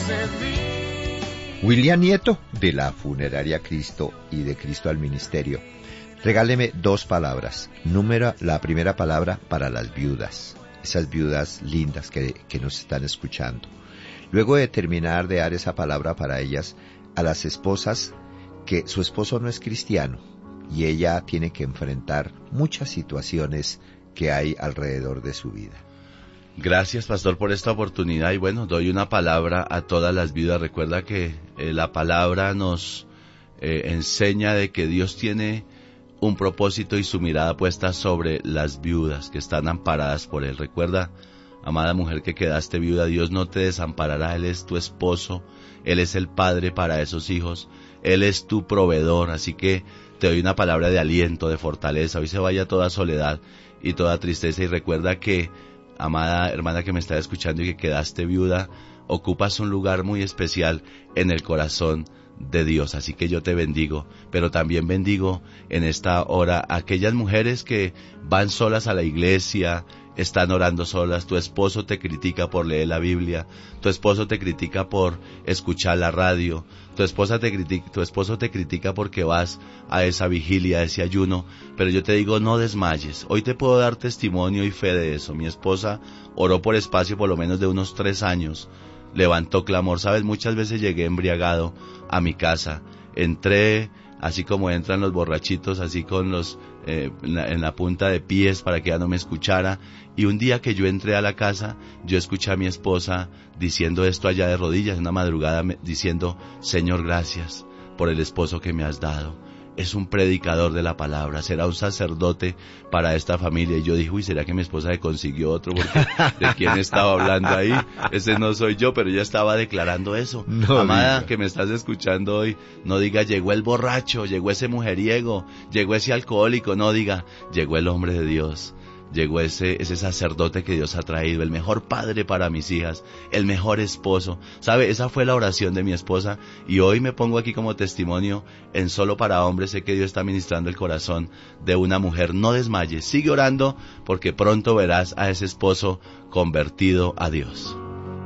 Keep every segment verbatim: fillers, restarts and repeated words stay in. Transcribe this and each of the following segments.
William Nieto, de la Funeraria Cristo y de Cristo al Ministerio. Regáleme dos palabras. Número, la primera palabra para las viudas, esas viudas lindas que, que nos están escuchando. Luego de terminar de dar esa palabra para ellas, a las esposas que su esposo no es cristiano y ella tiene que enfrentar muchas situaciones que hay alrededor de su vida. Gracias, pastor, por esta oportunidad. Y bueno, doy una palabra a todas las viudas. Recuerda que eh, la palabra nos eh, enseña de que Dios tiene un propósito y su mirada puesta sobre las viudas que están amparadas por Él. Recuerda, amada mujer que quedaste viuda, Dios no te desamparará. Él es tu esposo, Él es el padre para esos hijos, Él es tu proveedor. Así que te doy una palabra de aliento, de fortaleza. Hoy se vaya toda soledad y toda tristeza, y recuerda que, amada hermana que me está escuchando y que quedaste viuda, ocupas un lugar muy especial en el corazón de Dios. Así que yo te bendigo, pero también bendigo en esta hora a aquellas mujeres que van solas a la iglesia, están orando solas. Tu esposo te critica por leer la Biblia, tu esposo te critica por escuchar la radio, tu esposa te critica, tu esposo te critica porque vas a esa vigilia, a ese ayuno, pero yo te digo, no desmayes. Hoy te puedo dar testimonio y fe de eso. Mi esposa oró por espacio por lo menos de unos tres años, levantó clamor. Sabes, muchas veces llegué embriagado a mi casa, entré así como entran los borrachitos, así con los eh, en, la, en la punta de pies para que ella no me escuchara. Y un día que yo entré a la casa, yo escuché a mi esposa diciendo esto allá de rodillas, en una madrugada, me, diciendo: Señor, gracias por el esposo que me has dado. Es un predicador de la palabra, será un sacerdote para esta familia. Y yo dije, uy, ¿será que mi esposa le consiguió otro? Porque ¿de quién estaba hablando ahí? Ese no soy yo, pero ella estaba declarando eso. No, amada, diga, que me estás escuchando hoy, no diga, llegó el borracho, llegó ese mujeriego, llegó ese alcohólico. No, diga, llegó el hombre de Dios. Llegó ese, ese sacerdote que Dios ha traído, el mejor padre para mis hijas, el mejor esposo. ¿Sabe? Esa fue la oración de mi esposa, y hoy me pongo aquí como testimonio en Solo para Hombres. Sé que Dios está ministrando el corazón de una mujer. No desmayes, sigue orando, porque pronto verás a ese esposo convertido a Dios.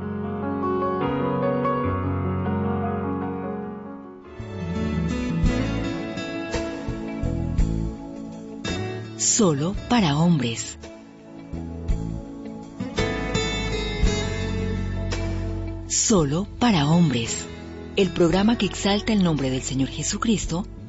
Solo para hombres. Solo para hombres. El programa que exalta el nombre del Señor Jesucristo